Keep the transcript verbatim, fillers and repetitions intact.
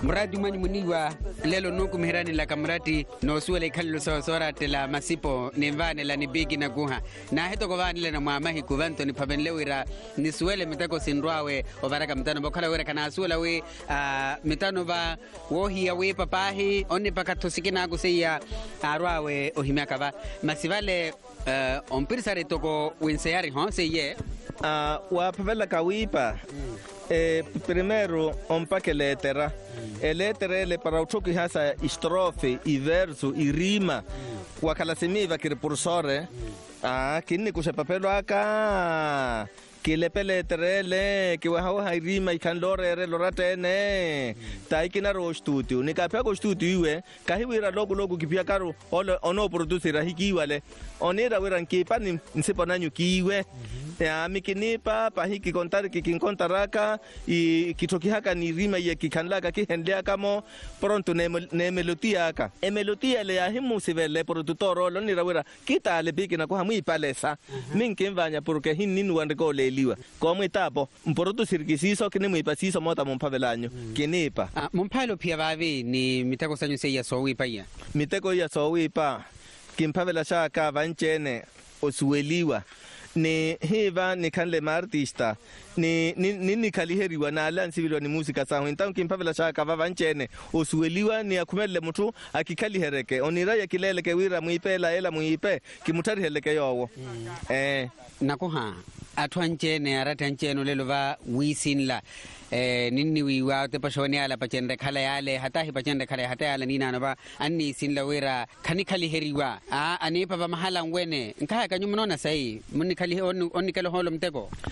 muradi mani muniwa lelo nuku mihirani la kamurati no suele kallo so sorate la masipo ni mvane la ni bigi na guha na heto ko vanile na mwamahi kuvanto ni pabenlewira ni suele mitako sindwawe ovaraka mitano bokala wera kana suela we uh, mitano va wohi ya we papahi oni pakatosikina guseya arwawe ohimiaka va masivale uh, ompirisare toko winseyari ho seye uh, wa pavela kawipa mm. Eh, primero ompake letera mm. e letera ele para utoki hasa istrofe i verso i rima mm. wakalasimiva kiripursore mm. ah kini kushe papelo aka kile leterele kiwa hawa hairima ikandore re loratene taikina ro studio nikapya ko studio iwe kahiwira logo logo kipya karo ono ono producer hikiwale onera wira nkipa ni nsipona nyukiwe ya mikinipa pahiki kontari kikinkontaraka i kitoki haka ni rima ye kikanlaka kihendea kamo pronto ne ne melodia aka e melodia le ahimu sivele produtoro lo ni rawira kita le biki na ko hamu ipalesa minkimvanya porque hinini wandiko le liwa como etapo mporoto sirkisiso kine muipasiso mota mompavelanyo mm. kinipa ah, mompalo pia vavi ni miteko sanyo se ya sowipa ya miteko ya sowipa kimpavela shaka vanchene osueliwa ni hiva ni kanle artista ni ni ni kaliheriwa na ala nsibilwa ni musika saho ntangu kimpavela shaka vanchene osueliwa ni akumele mtu akikalihereke onira ya kileleke wira muipela ela muipe kimutari heleke yowo mm. eh nakoha atwanchene aratancheno lelo va wisinla eh ninni wiwa te pashone ala pachende khala yale hata hi pachende khala hata yale nina no ba anni sinla wera khani khali heriwa a ani pa mahala ngwene nkaya kanyu mnona sai munni khali onni kalo holo mteko